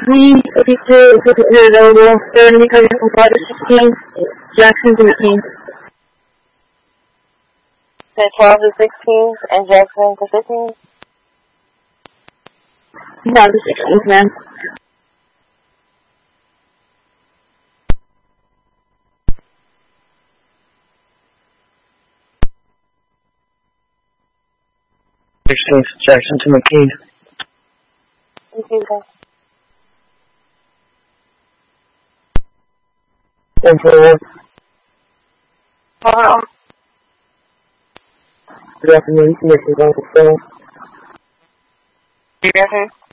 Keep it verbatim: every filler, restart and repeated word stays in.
Green fifty-two is fifty-two available. thirty coming from five to sixteen. Jackson to eighteen. Say twelve to sixteen and Jackson to fifteen. twelve to sixteen, ma'am. sixteen, Jackson to McKean. Thank you, guys. ten forty-one. Hello. Good afternoon, Commissioner Uncle Phil. You got her?